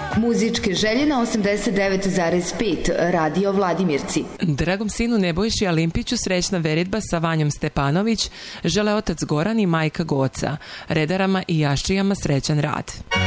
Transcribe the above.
Muzičke želje na 89,5 Radio Vladimirci. Dragom sinu Nebojši Alimpiću srećna veritba sa Vanjom Stepanović žele otac Goran i majka Goca, redarama i jaščijama srećan rad.